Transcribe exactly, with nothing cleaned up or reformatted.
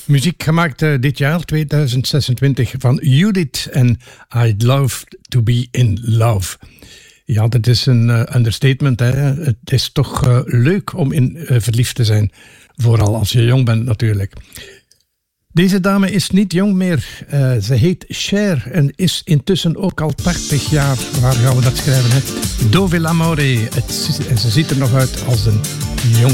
Muziek gemaakt uh, dit jaar, tweeduizend zesentwintig, van Judith en I'd Love to Be in Love. Ja, dat is een uh, understatement. Hè? Het is toch uh, leuk om in uh, verliefd te zijn. Vooral als je jong bent natuurlijk. Deze dame is niet jong meer. Uh, ze heet Cher en is intussen ook al tachtig jaar. Waar gaan we dat schrijven? Hè? Dove l'amore. Het, ze ziet er nog uit als een jong